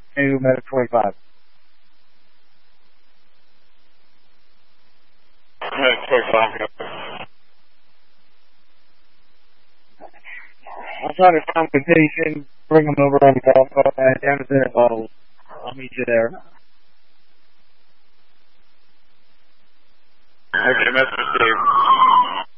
to Medic 25. Medic 25. I'll try to find the patient, bring them over on the golf cart down to their bottles. I'll meet you there. Okay, Mr. Steve.